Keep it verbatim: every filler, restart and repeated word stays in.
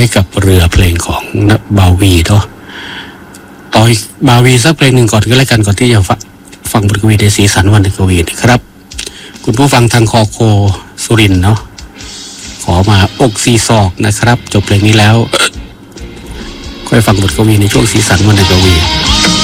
ให้กับเรือเพลงของบาวีเนาะต่อยบาวีสักเพลงหนึ่งก่อนก็แล้วกันก่อนที่จะฟังบทกวีในสีสันวันกวีนะครับคุณผู้ฟังทางคอโคสุรินทร์เนาะขอมาอกซีศอกนะครับจบเพลงนี้แล้วค่อยฟังบทกวีในช่วงสีสันวันกวี